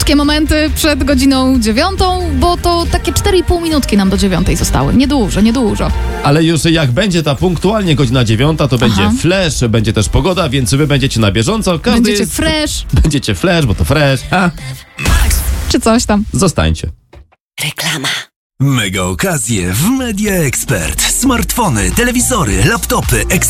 krótkie momenty przed godziną 9, bo to takie 4,5 minutki nam do 9 zostały. Niedużo. Ale już jak będzie ta punktualnie godzina 9, to będzie flash, będzie też pogoda, więc wy będziecie na bieżąco. Będziecie fresh. Będziecie flash, bo to fresh. Czy coś tam. Zostańcie. Reklama. Mega okazje w Media Expert. Smartfony, telewizory, laptopy,